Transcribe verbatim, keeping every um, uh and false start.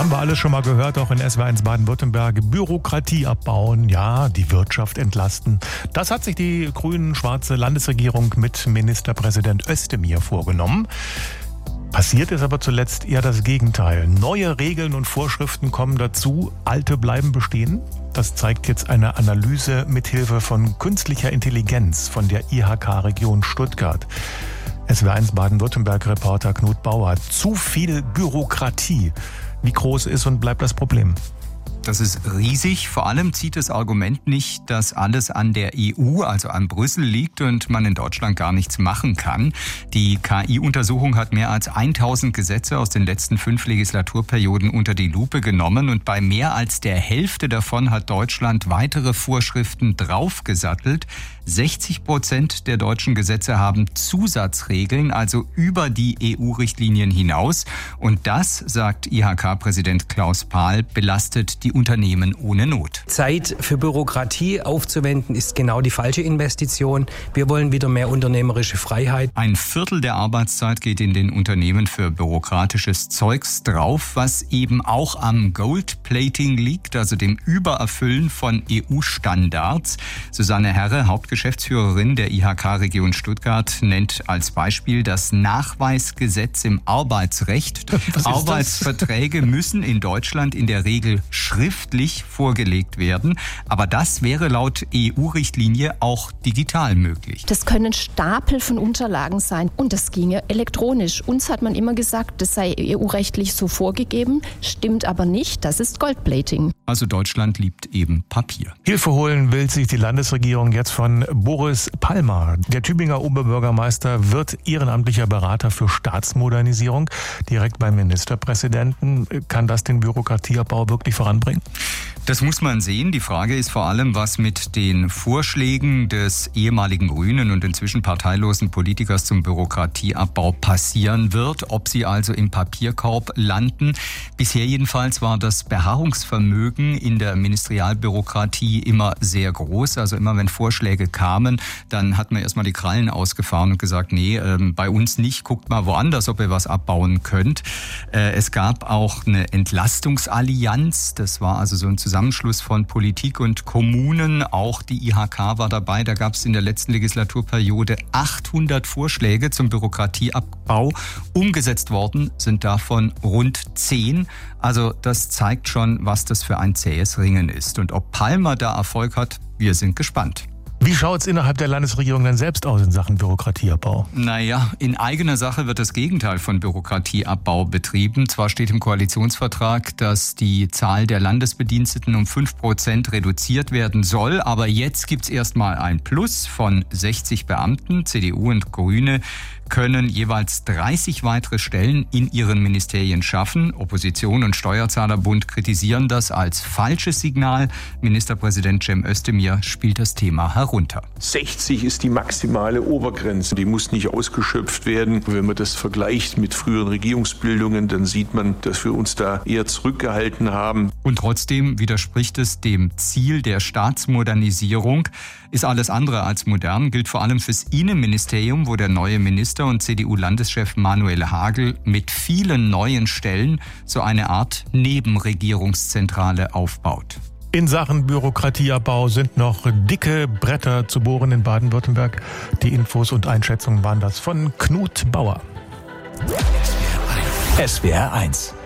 haben wir alles schon mal gehört, auch in S W R eins Baden-Württemberg. Bürokratie abbauen, ja, die Wirtschaft entlasten. Das hat sich die grün-schwarze Landesregierung mit Ministerpräsident Özdemir vorgenommen. Passiert ist aber zuletzt eher das Gegenteil. Neue Regeln und Vorschriften kommen dazu, alte bleiben bestehen. Das zeigt jetzt eine Analyse mithilfe von künstlicher Intelligenz von der I H K-Region Stuttgart. S W R eins Baden-Württemberg-Reporter Knut Bauer. Zu viel Bürokratie. Wie groß ist und bleibt das Problem? Das ist riesig. Vor allem zieht das Argument nicht, dass alles an der E U, also an Brüssel liegt und man in Deutschland gar nichts machen kann. Die K I-Untersuchung hat mehr als tausend Gesetze aus den letzten fünf Legislaturperioden unter die Lupe genommen und bei mehr als der Hälfte davon hat Deutschland weitere Vorschriften draufgesattelt. sechzig Prozent der deutschen Gesetze haben Zusatzregeln, also über die E U-Richtlinien hinaus. Und das, sagt I H K-Präsident Klaus Pahl, belastet die Unternehmen ohne Not. Zeit für Bürokratie aufzuwenden, ist genau die falsche Investition. Wir wollen wieder mehr unternehmerische Freiheit. Ein Viertel der Arbeitszeit geht in den Unternehmen für bürokratisches Zeugs drauf, was eben auch am Goldplating liegt, also dem Übererfüllen von E U-Standards. Susanne Herre, Hauptgeschäftsführerin der I H K-Region Stuttgart, nennt als Beispiel das Nachweisgesetz im Arbeitsrecht. Arbeitsverträge müssen in Deutschland in der Regel schriftlich vorgelegt werden. Aber das wäre laut E U-Richtlinie auch digital möglich. Das können Stapel von Unterlagen sein und das ginge elektronisch. Uns hat man immer gesagt, das sei E U-rechtlich so vorgegeben, stimmt aber nicht, das ist Goldplating. Also Deutschland liebt eben Papier. Hilfe holen will sich die Landesregierung jetzt von Boris Palmer. Der Tübinger Oberbürgermeister wird ehrenamtlicher Berater für Staatsmodernisierung. Direkt beim Ministerpräsidenten. Kann das den Bürokratieabbau wirklich voranbringen? Das muss man sehen. Die Frage ist vor allem, was mit den Vorschlägen des ehemaligen Grünen und inzwischen parteilosen Politikers zum Bürokratieabbau passieren wird, ob sie also im Papierkorb landen. Bisher jedenfalls war das Beharrungsvermögen in der Ministerialbürokratie immer sehr groß. Also immer wenn Vorschläge kamen, dann hat man erstmal die Krallen ausgefahren und gesagt, nee, äh, bei uns nicht, guckt mal woanders, ob ihr was abbauen könnt. Äh, es gab auch eine Entlastungsallianz, das war also so ein Zusammenschluss von Politik und Kommunen, auch die I H K war dabei. Da gab es in der letzten Legislaturperiode achthundert Vorschläge zum Bürokratieabbau. Umgesetzt worden sind davon rund zehn. Also das zeigt schon, was das für ein zähes Ringen ist. Und ob Palmer da Erfolg hat, wir sind gespannt. Wie schaut es innerhalb der Landesregierung denn selbst aus in Sachen Bürokratieabbau? Naja, in eigener Sache wird das Gegenteil von Bürokratieabbau betrieben. Zwar steht im Koalitionsvertrag, dass die Zahl der Landesbediensteten um fünf Prozent reduziert werden soll, aber jetzt gibt es erstmal ein Plus von sechzig Beamten. C D U und Grüne können jeweils dreißig weitere Stellen in ihren Ministerien schaffen. Opposition und Steuerzahlerbund kritisieren das als falsches Signal. Ministerpräsident Cem Özdemir spielt das Thema herunter. sechzig ist die maximale Obergrenze. Die muss nicht ausgeschöpft werden. Wenn man das vergleicht mit früheren Regierungsbildungen, dann sieht man, dass wir uns da eher zurückgehalten haben. Und trotzdem widerspricht es dem Ziel der Staatsmodernisierung. Ist alles andere als modern, gilt vor allem fürs Innenministerium, wo der neue Minister und C D U-Landeschef Manuel Hagel mit vielen neuen Stellen so eine Art Nebenregierungszentrale aufbaut. In Sachen Bürokratieabbau sind noch dicke Bretter zu bohren in Baden-Württemberg. Die Infos und Einschätzungen waren das von Knut Bauer. S W R eins